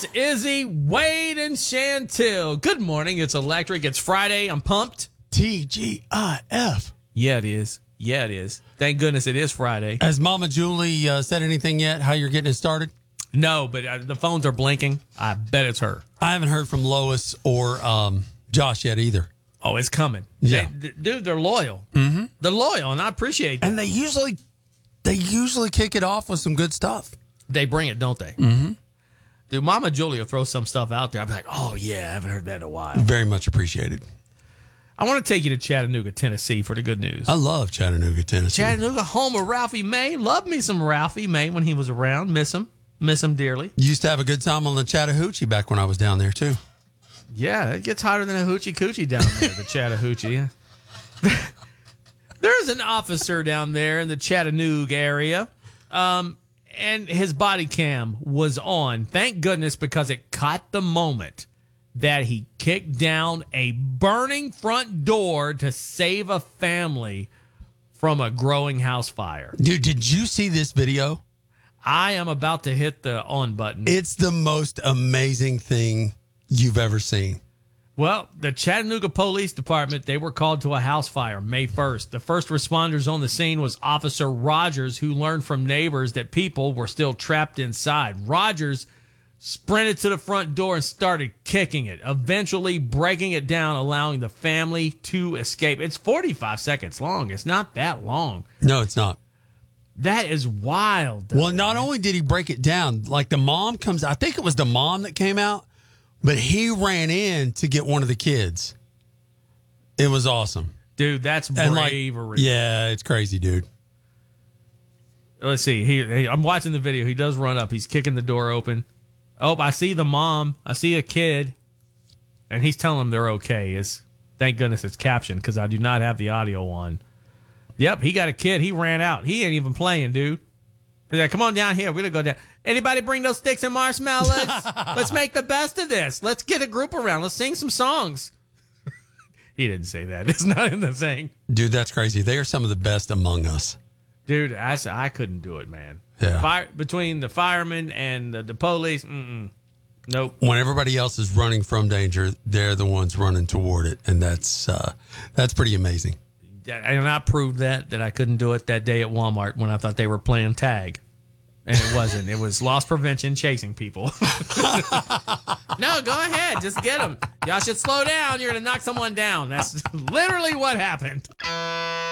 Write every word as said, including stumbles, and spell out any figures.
Izzy, Wade, and Chantil. Good morning. It's electric. It's Friday. I'm pumped. T G I F. Yeah, it is. Yeah, it is. Thank goodness it is Friday. Has Mama Julie uh, said anything yet? How you're getting it started? No, but uh, the phones are blinking. I bet it's her. I haven't heard from Lois or um, Josh yet either. Oh, it's coming. Yeah. They, dude, they're loyal. Mm-hmm. They're loyal, and I appreciate that. And they usually, they usually kick it off with some good stuff. They bring it, don't they? Mm-hmm. Dude, Mama Julie will throw some stuff out there. I'll be like, oh, yeah, I haven't heard that in a while. Very much appreciated. I want to take you to Chattanooga, Tennessee for the good news. I love Chattanooga, Tennessee. Chattanooga, home of Ralphie May. Loved me some Ralphie May when he was around. Miss him. Miss him dearly. Used to have a good time on the Chattahoochee back when I was down there, too. Yeah, it gets hotter than a hoochie coochie down there, the Chattahoochee. There's an officer down there in the Chattanooga area, um, and his body cam was on. Thank goodness, because it caught the moment that he kicked down a burning front door to save a family from a growing house fire. Dude, did you see this video? I am about to hit the on button. It's the most amazing thing you've ever seen. Well, the Chattanooga Police Department, they were called to a house fire May first. The first responders on the scene was Officer Rogers, who learned from neighbors that people were still trapped inside. Rogers sprinted to the front door and started kicking it, eventually breaking it down, allowing the family to escape. It's forty-five seconds long. It's not that long. No, it's not. That is wild. Though. Well, not only did he break it down, like the mom comes, I think it was the mom that came out, but he ran in to get one of the kids. It was awesome. Dude, that's And bravery. like, yeah, it's crazy, dude. Let's see. He, he, I'm watching the video. He does run up. He's kicking the door open. Oh, I see the mom. I see a kid. And he's telling them they're okay. It's, thank goodness it's captioned because I do not have the audio on. Yep, he got a kid. He ran out. He ain't even playing, dude. He's like, come on down here. We're going to go down. Anybody bring those sticks and marshmallows? Let's make the best of this. Let's get a group around. Let's sing some songs. He didn't say that. It's not in the thing. Dude, that's crazy. They are some of the best among us. Dude, I, I couldn't do it, man. Yeah. Fire, between the firemen and the, the police, mm-mm. Nope. When everybody else is running from danger, they're the ones running toward it. And that's uh, that's pretty amazing. And I proved that, that I couldn't do it that day at Walmart when I thought they were playing tag. And it wasn't. It was loss prevention chasing people. No, go ahead. Just get them. Y'all should slow down. You're going to knock someone down. That's literally what happened.